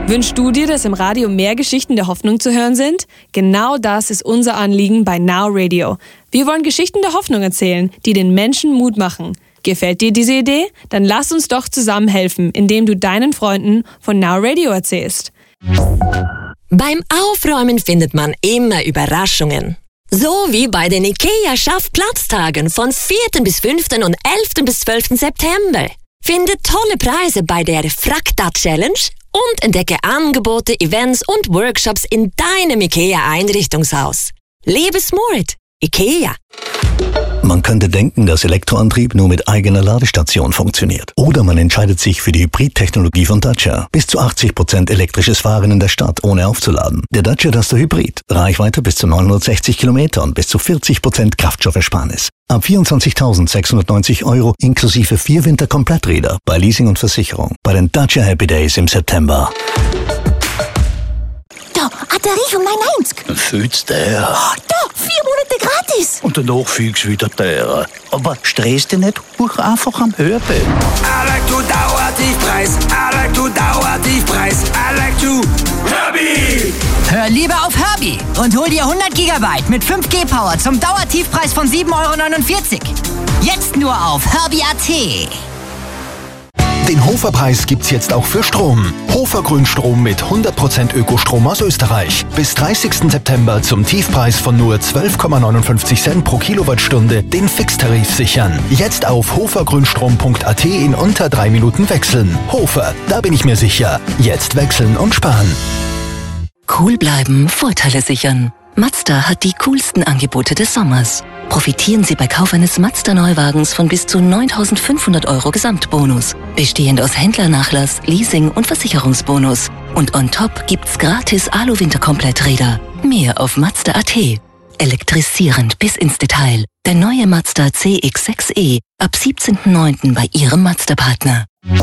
Wünschst du dir, dass im Radio mehr Geschichten der Hoffnung zu hören sind? Genau das ist unser Anliegen bei Now Radio. Wir wollen Geschichten der Hoffnung erzählen, die den Menschen Mut machen. Gefällt dir diese Idee? Dann lass uns doch zusammen helfen, indem du deinen Freunden von Now Radio erzählst. Beim Aufräumen findet man immer Überraschungen. So wie bei den IKEA-Schaffplatztagen von 4. bis 5. und 11. bis 12. September. Finde tolle Preise bei der Frakta-Challenge und entdecke Angebote, Events und Workshops in deinem IKEA-Einrichtungshaus. Lebe smart. IKEA. Man könnte denken, dass Elektroantrieb nur mit eigener Ladestation funktioniert. Oder man entscheidet sich für die Hybrid-Technologie von Dacia. Bis zu 80% elektrisches Fahren in der Stadt, ohne aufzuladen. Der Dacia Duster Hybrid. Reichweite bis zu 960 Kilometer und bis zu 40% Kraftstoffersparnis. Ab 24.690 € inklusive 4 Winterkompletträder bei Leasing und Versicherung. Bei den Dacia Happy Days im September. Da, ein Tarif um 9,90. Fühlt's der? Oh, da, 4 Monate gratis. Und danach fühlt's wieder der. Aber stress dich nicht, buch einfach am Hörbild. I like to Dauertiefpreis. I like to Dauertiefpreis. I like to Herbie. Hör lieber auf Herbie und hol dir 100 GB mit 5G Power zum Dauertiefpreis von 7,49 €. Jetzt nur auf Herbie.at. Den Hofer-Preis gibt's jetzt auch für Strom. Hofer Grünstrom mit 100% Ökostrom aus Österreich. Bis 30. September zum Tiefpreis von nur 12,59 Cent pro Kilowattstunde den Fixtarif sichern. Jetzt auf hofergrünstrom.at in unter 3 Minuten wechseln. Hofer, da bin ich mir sicher. Jetzt wechseln und sparen. Cool bleiben, Vorteile sichern. Mazda hat die coolsten Angebote des Sommers. Profitieren Sie bei Kauf eines Mazda-Neuwagens von bis zu 9.500 € Gesamtbonus. Bestehend aus Händlernachlass, Leasing und Versicherungsbonus. Und on top gibt's gratis Alu-Winterkompletträder. Mehr auf Mazda.at. Elektrisierend bis ins Detail. Der neue Mazda CX-6e ab 17.09. bei Ihrem Mazda-Partner.